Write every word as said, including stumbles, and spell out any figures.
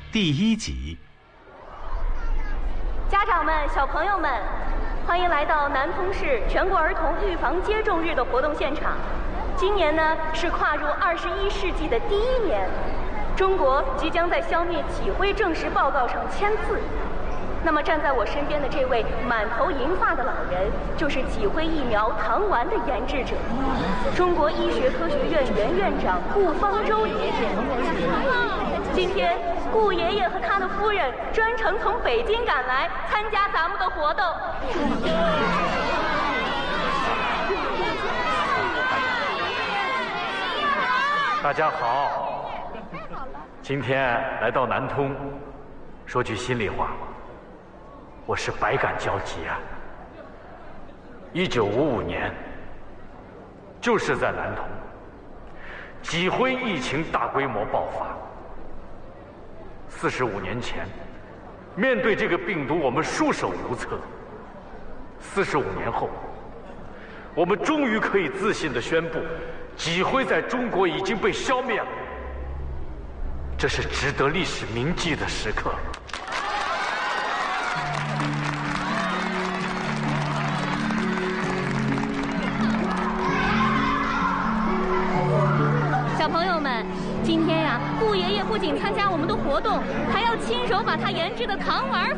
第一集。 家长们、小朋友们，欢迎来到南通市全国儿童预防接种日的活动现场。今年呢是跨入二十一世纪的第一年，中国即将在消灭脊灰正式报告上签字。那么站在我身边的这位满头银发的老人，就是脊灰疫苗糖丸的研制者，中国医学科学院原院长顾方舟爷爷。今天，顾爷爷和他的夫人专程从北京赶来参加咱们的活动。 大家好，今天来到南通，说句心里话，我是百感交集啊。一九五五年，就是在南通，脊灰疫情大规模爆发。四十五年前，面对这个病毒，我们束手无策。四十五年后，我们终于可以自信地宣布，脊灰在中国已经被消灭了。这是值得历史铭记的时刻。 小朋友们，今天呀、啊，顾爷爷不仅参加我们的活动，还要亲手把他研制的糖丸